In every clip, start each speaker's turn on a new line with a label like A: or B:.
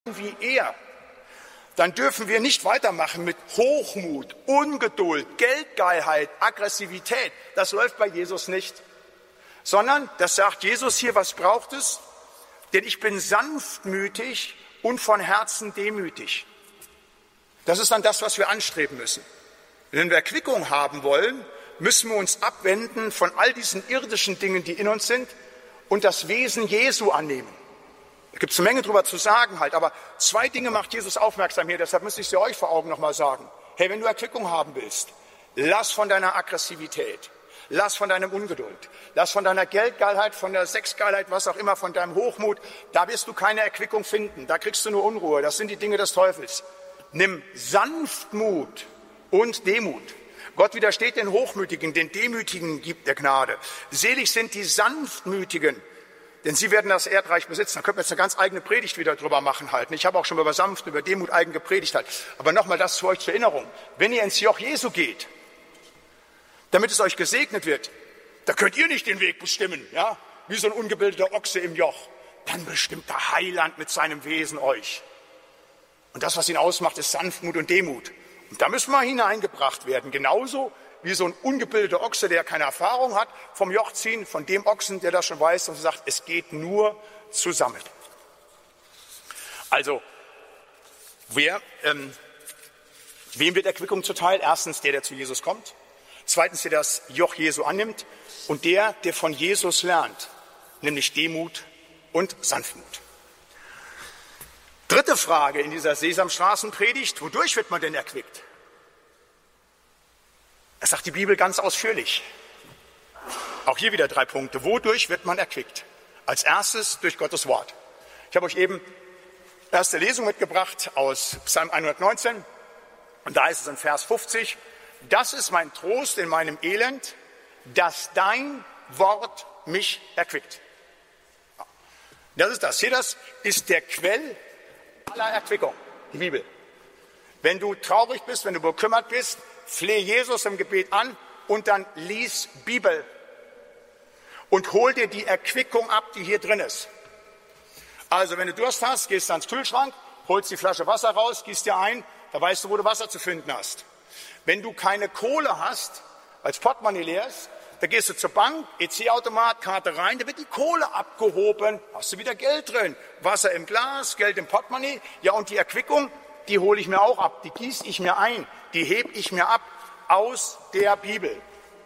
A: wie er, dann dürfen wir nicht weitermachen mit Hochmut, Ungeduld, Geldgeilheit, Aggressivität. Das läuft bei Jesus nicht. Sondern, das sagt Jesus hier, was braucht es? Denn ich bin sanftmütig und von Herzen demütig. Das ist dann das, was wir anstreben müssen. Wenn wir Erquickung haben wollen, müssen wir uns abwenden von all diesen irdischen Dingen, die in uns sind, und das Wesen Jesu annehmen. Da gibt es eine Menge drüber zu sagen halt, aber 2 Dinge macht Jesus aufmerksam hier, deshalb müsste ich sie euch vor Augen nochmal sagen. Hey, wenn du Erquickung haben willst, lass von deiner Aggressivität, lass von deinem Ungeduld, lass von deiner Geldgeilheit, von der Sexgeilheit, was auch immer, von deinem Hochmut, da wirst du keine Erquickung finden, da kriegst du nur Unruhe, das sind die Dinge des Teufels. Nimm Sanftmut und Demut. Gott widersteht den Hochmütigen, den Demütigen gibt er Gnade. Selig sind die Sanftmütigen, denn sie werden das Erdreich besitzen. Da könnten wir jetzt eine ganz eigene Predigt wieder drüber machen halten. Ich habe auch schon über Sanft, über Demut eigen gepredigt halt. Aber nochmal das zu euch zur Erinnerung. Wenn ihr ins Joch Jesu geht, damit es euch gesegnet wird, da könnt ihr nicht den Weg bestimmen, ja? Wie so ein ungebildeter Ochse im Joch. Dann bestimmt der Heiland mit seinem Wesen euch. Und das, was ihn ausmacht, ist Sanftmut und Demut. Und da müssen wir hineingebracht werden. Genauso wie so ein ungebildeter Ochse, der keine Erfahrung hat, vom Joch ziehen, von dem Ochsen, der das schon weiß und sagt, es geht nur zusammen. Also, wem wird Erquickung zuteil? Erstens der zu Jesus kommt. Zweitens, der das Joch Jesu annimmt. Und der von Jesus lernt, nämlich Demut und Sanftmut. Dritte Frage in dieser Sesamstraßenpredigt, wodurch wird man denn erquickt? Das sagt die Bibel ganz ausführlich. Auch hier wieder 3 Punkte. Wodurch wird man erquickt? Als erstes durch Gottes Wort. Ich habe euch eben erste Lesung mitgebracht aus Psalm 119. Und da heißt es in Vers 50, das ist mein Trost in meinem Elend, dass dein Wort mich erquickt. Das ist das. Hier, das ist der Quell aller Erquickung, die Bibel. Wenn du traurig bist, wenn du bekümmert bist, flehe Jesus im Gebet an und dann lies Bibel und hol dir die Erquickung ab, die hier drin ist. Also wenn du Durst hast, gehst du ans Kühlschrank, holst die Flasche Wasser raus, gießt dir ein, da weißt du, wo du Wasser zu finden hast. Wenn du keine Kohle hast, weil das Portemonnaie leer ist, da gehst du zur Bank, EC-Automat, Karte rein, da wird die Kohle abgehoben, hast du wieder Geld drin, Wasser im Glas, Geld im Portemonnaie, ja und die Erquickung, die hole ich mir auch ab, die gieße ich mir ein, die hebe ich mir ab aus der Bibel. Und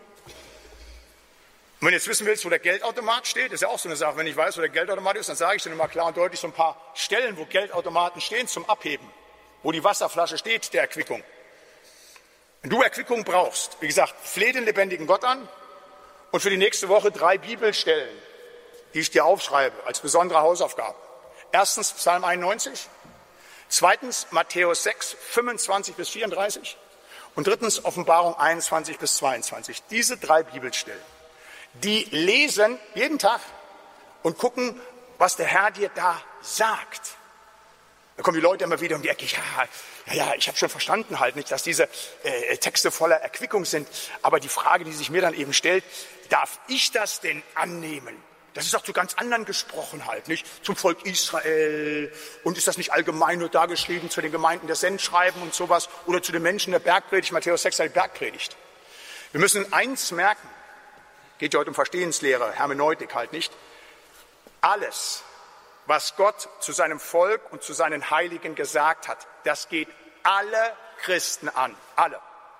A: wenn du jetzt wissen willst, wo der Geldautomat steht, ist ja auch so eine Sache, wenn ich weiß, wo der Geldautomat ist, dann sage ich dir mal klar und deutlich so ein paar Stellen, wo Geldautomaten stehen zum Abheben, wo die Wasserflasche steht, der Erquickung. Wenn du Erquickung brauchst, wie gesagt, fleh den lebendigen Gott an und für die nächste Woche 3 Bibelstellen, die ich dir aufschreibe als besondere Hausaufgabe. Erstens Psalm 91, zweitens Matthäus 6, 25 bis 34 und drittens Offenbarung 21 bis 22. Diese 3 Bibelstellen, die lesen jeden Tag und gucken, was der Herr dir da sagt. Da kommen die Leute immer wieder um die Ecke, ja, ich habe schon verstanden halt nicht, dass diese Texte voller Erquickung sind. Aber die Frage, die sich mir dann eben stellt, darf ich das denn annehmen? Das ist doch zu ganz anderen gesprochen halt, nicht? Zum Volk Israel. Und ist das nicht allgemein nur da geschrieben zu den Gemeinden der Sendschreiben und sowas? Oder zu den Menschen der Bergpredigt, Matthäus 6, die Bergpredigt. Wir müssen eins merken, geht ja heute um Verstehenslehre, Hermeneutik halt nicht. Alles, was Gott zu seinem Volk und zu seinen Heiligen gesagt hat, das geht alle Christen an. Alle.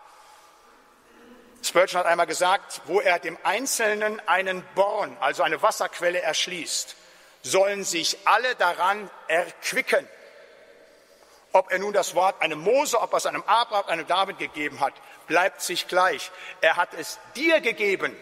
A: Spurgeon hat einmal gesagt, wo er dem Einzelnen einen Born, also eine Wasserquelle erschließt, sollen sich alle daran erquicken. Ob er nun das Wort einem Mose, ob er es einem Abraham, einem David gegeben hat, bleibt sich gleich. Er hat es dir gegeben,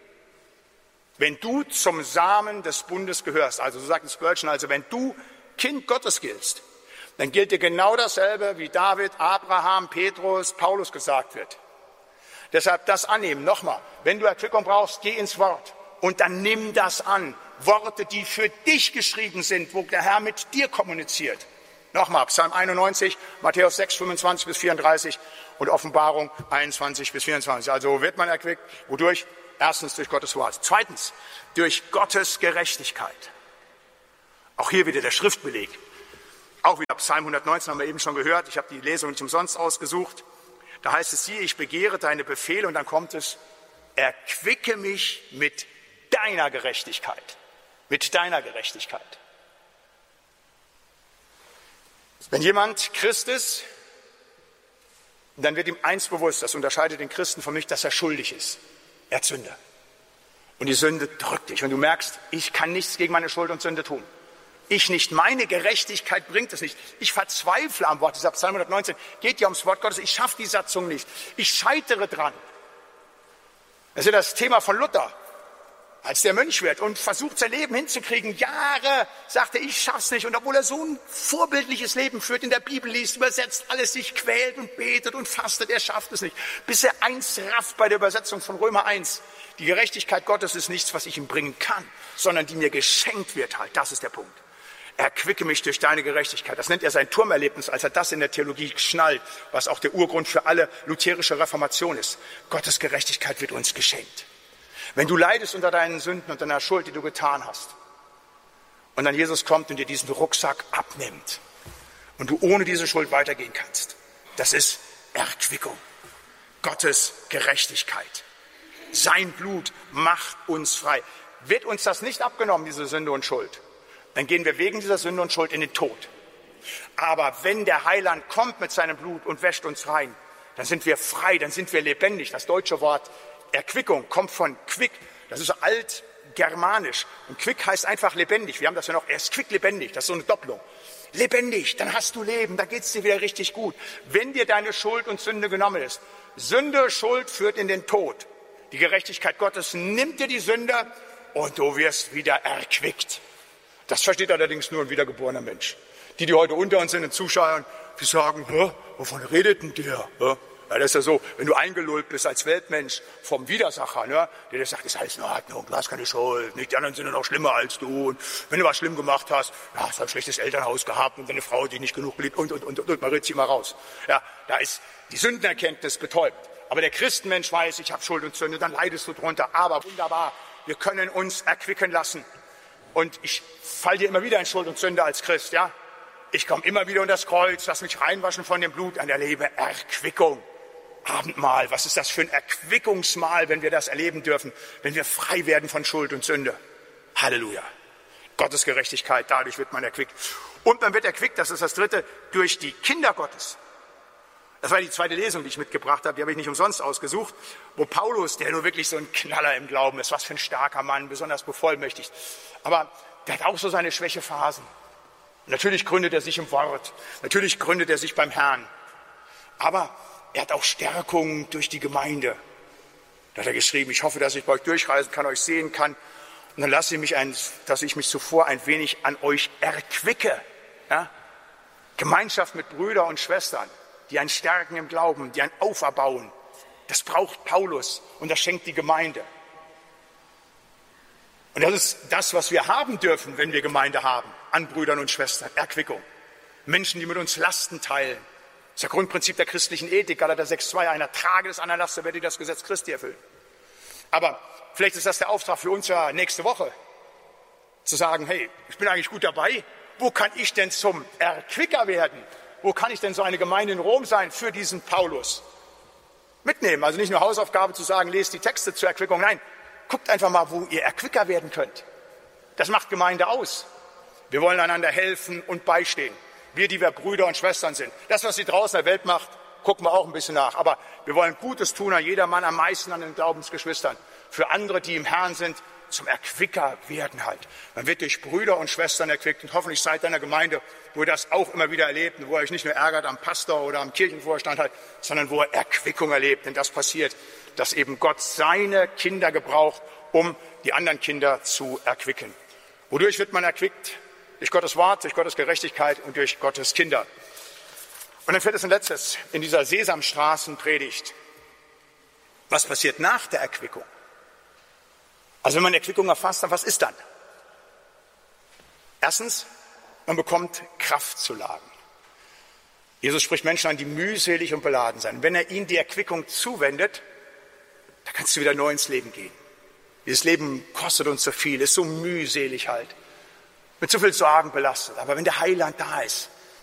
A: wenn du zum Samen des Bundes gehörst. Also so sagt Spurgeon, also wenn du Kind Gottes giltst, dann gilt dir genau dasselbe, wie David, Abraham, Petrus, Paulus gesagt wird. Deshalb das annehmen. Nochmal, wenn du Erquickung brauchst, geh ins Wort und dann nimm das an. Worte, die für dich geschrieben sind, wo der Herr mit dir kommuniziert. Nochmal, Psalm 91, Matthäus 6, 25 bis 34 und Offenbarung 21 bis 24. Also wo wird man erquickt? Wodurch? Erstens durch Gottes Wort. Zweitens durch Gottes Gerechtigkeit. Auch hier wieder der Schriftbeleg. Auch wieder Psalm 119 haben wir eben schon gehört. Ich habe die Lesung nicht umsonst ausgesucht. Da heißt es, siehe, ich begehre deine Befehle, und dann kommt es, erquicke mich mit deiner Gerechtigkeit. Mit deiner Gerechtigkeit. Wenn jemand Christ ist, dann wird ihm eins bewusst, das unterscheidet den Christen von mich, dass er schuldig ist. Er hat Sünde. Und die Sünde drückt dich. Und du merkst, ich kann nichts gegen meine Schuld und Sünde tun. Ich nicht, meine Gerechtigkeit bringt es nicht. Ich verzweifle am Wort. Dieser Psalm 119 geht ja ums Wort Gottes. Ich schaffe die Satzung nicht. Ich scheitere dran. Das ist ja das Thema von Luther. Als der Mönch wird und versucht, sein Leben hinzukriegen, Jahre, sagt er, ich schaff's nicht. Und obwohl er so ein vorbildliches Leben führt, in der Bibel liest, übersetzt, alles sich quält und betet und fastet, er schafft es nicht. Bis er eins rafft bei der Übersetzung von Römer 1. Die Gerechtigkeit Gottes ist nichts, was ich ihm bringen kann, sondern die mir geschenkt wird halt. Das ist der Punkt. Erquicke mich durch deine Gerechtigkeit. Das nennt er sein Turmerlebnis, als er das in der Theologie schnallt, was auch der Urgrund für alle lutherische Reformation ist. Gottes Gerechtigkeit wird uns geschenkt. Wenn du leidest unter deinen Sünden und deiner Schuld, die du getan hast, und dann Jesus kommt und dir diesen Rucksack abnimmt und du ohne diese Schuld weitergehen kannst, das ist Erquickung. Gottes Gerechtigkeit. Sein Blut macht uns frei. Wird uns das nicht abgenommen, diese Sünde und Schuld, dann gehen wir wegen dieser Sünde und Schuld in den Tod. Aber wenn der Heiland kommt mit seinem Blut und wäscht uns rein, dann sind wir frei, dann sind wir lebendig. Das deutsche Wort Erquickung kommt von quick, das ist altgermanisch. Und quick heißt einfach lebendig. Wir haben das ja noch, er ist quick lebendig, das ist so eine Doppelung. Lebendig, dann hast du Leben, dann geht es dir wieder richtig gut. Wenn dir deine Schuld und Sünde genommen ist. Sünde, Schuld führt in den Tod. Die Gerechtigkeit Gottes nimmt dir die Sünde und du wirst wieder erquickt. Das versteht allerdings nur ein wiedergeborener Mensch. Die heute unter uns sind, den Zuschauern, die sagen, wovon redet denn der? Ja, das ist ja so, wenn du eingelullt bist als Weltmensch vom Widersacher, ne, der dir sagt, ist alles in Ordnung, du hast keine Schuld, nicht die anderen sind noch schlimmer als du. Und wenn du was schlimm gemacht hast, ja, hast du ein schlechtes Elternhaus gehabt und deine Frau, die nicht genug liebt und, man redet sie mal raus. Ja, da ist die Sündenerkenntnis betäubt. Aber der Christenmensch weiß, ich habe Schuld und Sünde, dann leidest du drunter. Aber wunderbar, wir können uns erquicken lassen. Und ich falle dir immer wieder in Schuld und Sünde als Christ, ja. Ich komme immer wieder unter das Kreuz, lass mich reinwaschen von dem Blut, und erlebe Erquickung. Abendmahl, was ist das für ein Erquickungsmahl, wenn wir das erleben dürfen, wenn wir frei werden von Schuld und Sünde. Halleluja. Gottes Gerechtigkeit, dadurch wird man erquickt. Und man wird erquickt, das ist das Dritte, durch die Kinder Gottes. Das war die zweite Lesung, die ich mitgebracht habe, die habe ich nicht umsonst ausgesucht, wo Paulus, der nur wirklich so ein Knaller im Glauben ist, was für ein starker Mann, besonders bevollmächtigt, aber der hat auch so seine Schwächephasen. Natürlich gründet er sich im Wort, natürlich gründet er sich beim Herrn, aber er hat auch Stärkung durch die Gemeinde. Da hat er geschrieben, ich hoffe, dass ich bei euch durchreisen kann, euch sehen kann. Und dann lasse ich mich, dass ich mich zuvor ein wenig an euch erquicke. Ja? Gemeinschaft mit Brüdern und Schwestern, die einen stärken im Glauben, die einen auferbauen. Das braucht Paulus und das schenkt die Gemeinde. Und das ist das, was wir haben dürfen, wenn wir Gemeinde haben, an Brüdern und Schwestern. Erquickung. Menschen, die mit uns Lasten teilen. Das ist das Grundprinzip der christlichen Ethik, Galater 6,2, einer trage des anderen Last, so werdet ihr das Gesetz Christi erfüllen. Aber vielleicht ist das der Auftrag für uns ja nächste Woche, zu sagen, hey, ich bin eigentlich gut dabei, wo kann ich denn zum Erquicker werden? Wo kann ich denn so eine Gemeinde in Rom sein für diesen Paulus? Mitnehmen, also nicht nur Hausaufgabe zu sagen, lest die Texte zur Erquickung, nein, guckt einfach mal, wo ihr Erquicker werden könnt. Das macht Gemeinde aus. Wir wollen einander helfen und beistehen. Wir, die wir Brüder und Schwestern sind. Das, was sie draußen in der Welt macht, gucken wir auch ein bisschen nach. Aber wir wollen Gutes tun an jedermann, am meisten an den Glaubensgeschwistern. Für andere, die im Herrn sind, zum Erquicker werden halt. Man wird durch Brüder und Schwestern erquickt. Und hoffentlich seid ihr in einer Gemeinde, wo ihr das auch immer wieder erlebt. Und wo ihr euch nicht nur ärgert am Pastor oder am Kirchenvorstand halt, sondern wo ihr Erquickung erlebt. Denn das passiert, dass eben Gott seine Kinder gebraucht, um die anderen Kinder zu erquicken. Wodurch wird man erquickt? Durch Gottes Wort, durch Gottes Gerechtigkeit und durch Gottes Kinder. Und dann fällt es ein letztes in dieser Sesamstraßenpredigt. Was passiert nach der Erquickung? Also wenn man Erquickung erfasst, dann was ist dann? Erstens, man bekommt Kraftzulagen. Jesus spricht Menschen an, die mühselig und beladen sind. Wenn er ihnen die Erquickung zuwendet, dann kannst du wieder neu ins Leben gehen. Dieses Leben kostet uns so viel, ist so mühselig halt. Mit so viel Sorgen belastet. Aber wenn der Heiland da ist,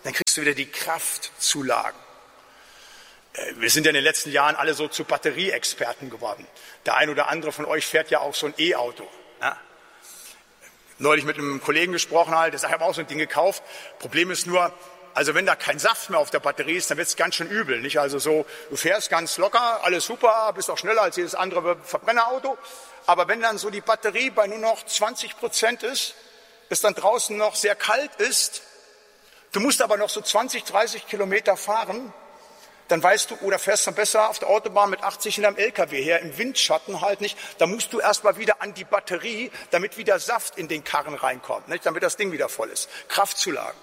A: dann kriegst du wieder die Kraftzulagen. Wir sind ja in den letzten Jahren alle so zu Batterieexperten geworden. Der ein oder andere von euch fährt ja auch so ein E-Auto. Ja? Neulich mit einem Kollegen gesprochen, der sagt, ich habe auch so ein Ding gekauft. Problem ist nur, also wenn da kein Saft mehr auf der Batterie ist, dann wird es ganz schön übel. Nicht? Also so, du fährst ganz locker, alles super, bist auch schneller als jedes andere Verbrennerauto. Aber wenn dann so die Batterie bei nur noch 20% ist, es dann draußen noch sehr kalt ist, du musst aber noch so 20, 30 Kilometer fahren, dann weißt du, oder fährst dann besser auf der Autobahn mit 80 in einem LKW her, im Windschatten halt nicht, da musst du erstmal wieder an die Batterie, damit wieder Saft in den Karren reinkommt, nicht? Damit das Ding wieder voll ist. Kraftzulagen.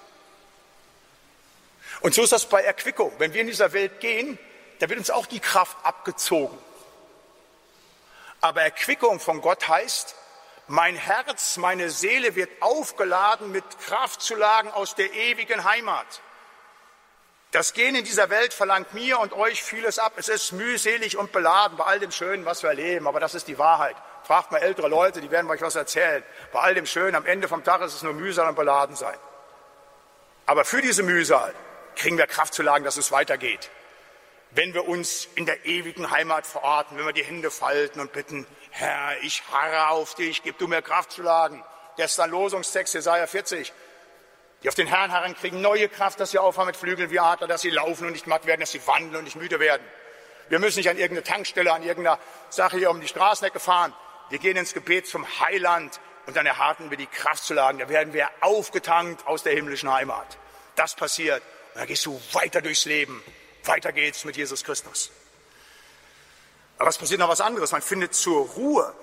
A: Und so ist das bei Erquickung. Wenn wir in dieser Welt gehen, da wird uns auch die Kraft abgezogen. Aber Erquickung von Gott heißt, mein Herz, meine Seele wird aufgeladen mit Kraftzulagen aus der ewigen Heimat. Das Gehen in dieser Welt verlangt mir und euch vieles ab. Es ist mühselig und beladen bei all dem Schönen, was wir erleben. Aber das ist die Wahrheit. Fragt mal ältere Leute, die werden euch was erzählen. Bei all dem Schönen, am Ende vom Tag ist es nur Mühsal und beladen sein. Aber für diese Mühsal kriegen wir Kraftzulagen, dass es weitergeht. Wenn wir uns in der ewigen Heimat verorten, wenn wir die Hände falten und bitten, Herr, ich harre auf dich, gib du mir Kraftzulagen. Gestern Losungstext, Jesaja 40. Die auf den Herrn harren, kriegen neue Kraft, dass sie auffahren mit Flügeln wie Adler, dass sie laufen und nicht matt werden, dass sie wandeln und nicht müde werden. Wir müssen nicht an irgendeine Tankstelle, an irgendeiner Sache hier um die Straßenecke fahren. Wir gehen ins Gebet zum Heiland und dann erharten wir die Kraftzulagen. Da werden wir aufgetankt aus der himmlischen Heimat. Das passiert. Und dann gehst du weiter durchs Leben. Weiter geht's mit Jesus Christus. Aber es passiert noch was anderes. Man findet zur Ruhe.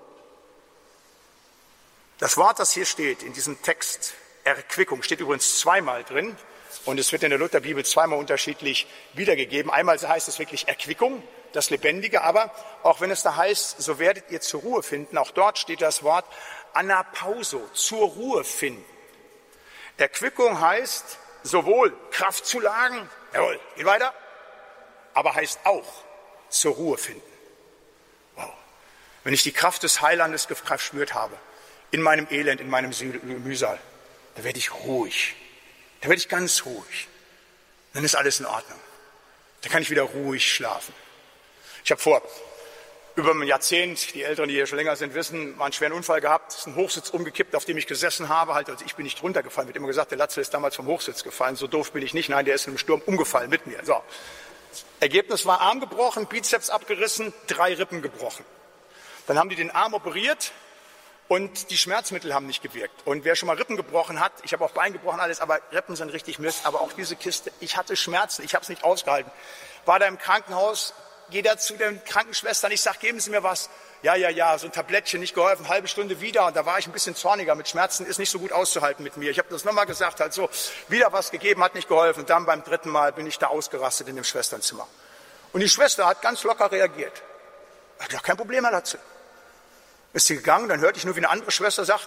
A: Das Wort, das hier steht in diesem Text, Erquickung, steht übrigens zweimal drin und es wird in der Lutherbibel zweimal unterschiedlich wiedergegeben. Einmal heißt es wirklich Erquickung, das Lebendige, aber auch wenn es da heißt, so werdet ihr zur Ruhe finden, auch dort steht das Wort Anapauso, zur Ruhe finden. Erquickung heißt sowohl Kraftzulagen, jawohl, geht weiter, aber heißt auch zur Ruhe finden. Wow. Wenn ich die Kraft des Heilandes gespürt habe, in meinem Elend, in meinem Mühsal, da werde ich ruhig. Da werde ich ganz ruhig. Dann ist alles in Ordnung. Da kann ich wieder ruhig schlafen. Ich habe vor über ein Jahrzehnt, die Älteren, die hier schon länger sind, wissen, mal einen schweren Unfall gehabt. Es ist ein Hochsitz umgekippt, auf dem ich gesessen habe. Also ich bin nicht runtergefallen. Wird immer gesagt, der Latzel ist damals vom Hochsitz gefallen. So doof bin ich nicht. Nein, der ist in einem Sturm umgefallen mit mir. So. Ergebnis war Arm gebrochen, Bizeps abgerissen, 3 Rippen gebrochen. Dann haben die den Arm operiert. Und die Schmerzmittel haben nicht gewirkt. Und wer schon mal Rippen gebrochen hat, ich habe auch Bein gebrochen, alles, aber Rippen sind richtig Mist. Aber auch diese Kiste, ich hatte Schmerzen, ich habe es nicht ausgehalten. War da im Krankenhaus, gehe da zu den Krankenschwestern, ich sage, geben Sie mir was. Ja, so ein Tablettchen, nicht geholfen, halbe Stunde wieder. Und da war ich ein bisschen zorniger, mit Schmerzen ist nicht so gut auszuhalten mit mir. Ich habe das nochmal gesagt, halt so, wieder was gegeben, hat nicht geholfen. Und dann beim 3. Mal bin ich da ausgerastet in dem Schwesternzimmer. Und die Schwester hat ganz locker reagiert. Ich habe gesagt, kein Problem, Herr Latzel. Ist sie gegangen, dann hörte ich nur, wie eine andere Schwester sagt,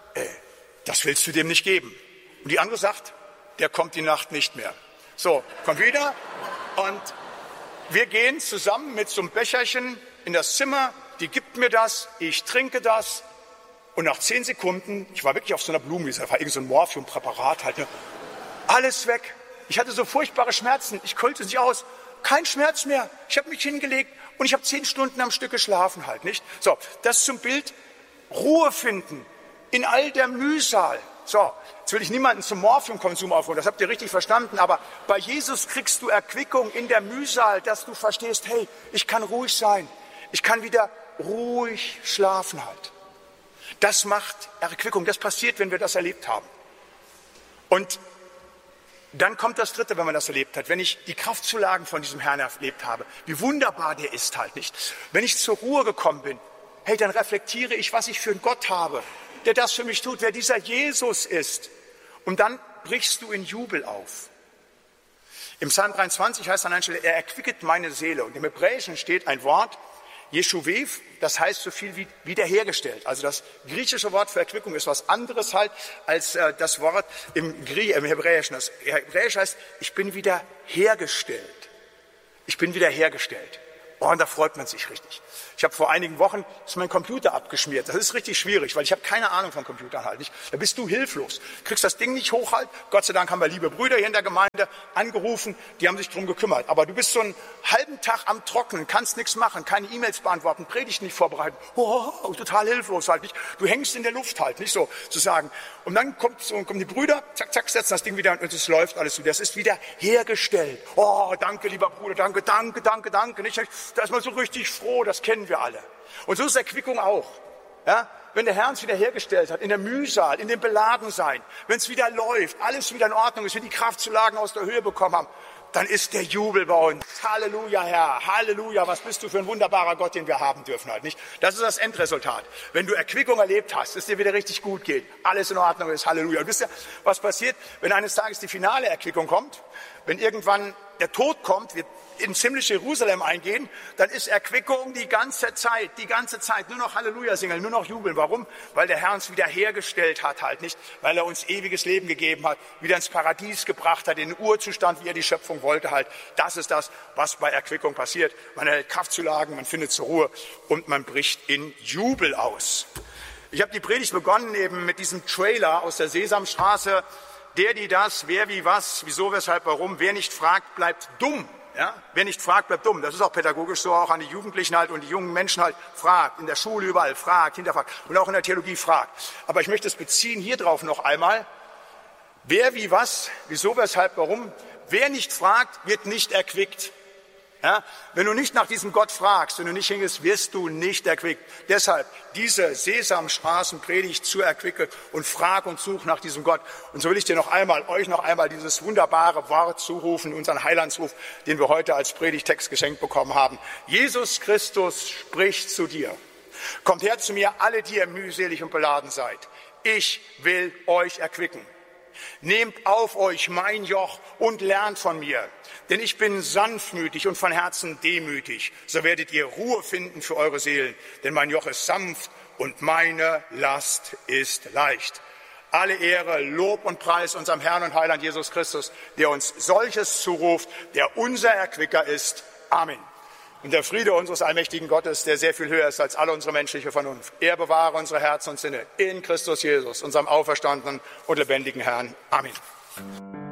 A: das willst du dem nicht geben. Und die andere sagt, der kommt die Nacht nicht mehr. So, kommt wieder und wir gehen zusammen mit so einem Becherchen in das Zimmer, die gibt mir das, ich trinke das und nach 10 Sekunden, ich war wirklich auf so einer Blumenwiese, da war irgend so ein Morphiumpräparat halt, ne? Alles weg. Ich hatte so furchtbare Schmerzen, ich konnte es nicht aus. Kein Schmerz mehr. Ich habe mich hingelegt und ich habe 10 Stunden am Stück geschlafen halt, nicht? So, das zum Bild Ruhe finden in all der Mühsal. So, jetzt will ich niemanden zum Morphiumkonsum aufrufen, das habt ihr richtig verstanden, aber bei Jesus kriegst du Erquickung in der Mühsal, dass du verstehst, hey, ich kann ruhig sein. Ich kann wieder ruhig schlafen halt. Das macht Erquickung, das passiert, wenn wir das erlebt haben. Und dann kommt das Dritte, wenn man das erlebt hat, wenn ich die Kraftzulagen von diesem Herrn erlebt habe, wie wunderbar der ist halt, nicht? Wenn ich zur Ruhe gekommen bin, hey, dann reflektiere ich, was ich für einen Gott habe, der das für mich tut, wer dieser Jesus ist. Und dann brichst du in Jubel auf. Im Psalm 23 heißt an einer Stelle, er erquicket meine Seele. Und im Hebräischen steht ein Wort, Jeshuvev, das heißt so viel wie wiederhergestellt. Also das griechische Wort für Erquickung ist was anderes halt als das Wort im Hebräischen. Das Hebräische heißt, ich bin wieder hergestellt. Ich bin wieder hergestellt. Oh, und da freut man sich richtig. Ich habe vor einigen Wochen ist mein Computer abgeschmiert. Das ist richtig schwierig, weil ich habe keine Ahnung von Computern halt nicht. Da bist du hilflos. Kriegst das Ding nicht hoch halt. Gott sei Dank haben wir liebe Brüder hier in der Gemeinde angerufen, die haben sich drum gekümmert. Aber du bist so einen halben Tag am Trocknen, kannst nichts machen, keine E-Mails beantworten, Predigten nicht vorbereiten. Total hilflos halt nicht. Du hängst in der Luft halt, nicht so zu sagen. Und dann kommen die Brüder, zack, zack, setzen das Ding wieder und es läuft alles wieder. Das ist wieder hergestellt. Oh, danke, lieber Bruder, danke. Nicht? Da ist man so richtig froh, das kennen wir alle. Und so ist Erquickung auch. Ja? Wenn der Herr uns wieder hergestellt hat, in der Mühsal, in dem Beladensein, wenn es wieder läuft, alles wieder in Ordnung ist, wir die Kraftzulagen aus der Höhe bekommen haben, dann ist der Jubel bei uns. Halleluja, Herr, Halleluja, was bist du für ein wunderbarer Gott, den wir haben dürfen halt, nicht? Das ist das Endresultat. Wenn du Erquickung erlebt hast, dass es dir wieder richtig gut geht, alles in Ordnung ist, Halleluja. Und wisst ihr, was passiert, wenn eines Tages die finale Erquickung kommt? Wenn irgendwann der Tod kommt, wir in ziemlich Jerusalem eingehen, dann ist Erquickung die ganze Zeit, nur noch Halleluja singen, nur noch jubeln. Warum? Weil der Herr uns wieder hergestellt hat halt, nicht? Weil er uns ewiges Leben gegeben hat, wieder ins Paradies gebracht hat, in den Urzustand, wie er die Schöpfung wollte halt. Das ist das, was bei Erquickung passiert. Man erhält Kraftzulagen, man findet zur Ruhe und man bricht in Jubel aus. Ich habe die Predigt begonnen eben mit diesem Trailer aus der Sesamstraße. Der, die, das, wer, wie, was, wieso, weshalb, warum. Wer nicht fragt, bleibt dumm. Ja? Wer nicht fragt, bleibt dumm. Das ist auch pädagogisch so, auch an die Jugendlichen halt und die jungen Menschen halt. Fragt, in der Schule überall, fragt, hinterfragt und auch in der Theologie fragt. Aber ich möchte es beziehen hier drauf noch einmal. Wer, wie, was, wieso, weshalb, warum. Wer nicht fragt, wird nicht erquickt. Ja? Wenn du nicht nach diesem Gott fragst, wenn du nicht hingehst, wirst du nicht erquickt. Deshalb diese Sesamstraßenpredigt zu erquicken und frag und such nach diesem Gott. Und so will ich euch noch einmal dieses wunderbare Wort zurufen, unseren Heilandsruf, den wir heute als Predigtext geschenkt bekommen haben. Jesus Christus spricht zu dir. Kommt her zu mir, alle, die ihr mühselig und beladen seid. Ich will euch erquicken. Nehmt auf euch mein Joch und lernt von mir, denn ich bin sanftmütig und von Herzen demütig. So werdet ihr Ruhe finden für eure Seelen, denn mein Joch ist sanft und meine Last ist leicht. Alle Ehre, Lob und Preis unserem Herrn und Heiland Jesus Christus, der uns solches zuruft, der unser Erquicker ist. Amen. Und der Friede unseres allmächtigen Gottes, der sehr viel höher ist als alle unsere menschliche Vernunft, er bewahre unsere Herzen und Sinne in Christus Jesus, unserem auferstandenen und lebendigen Herrn. Amen.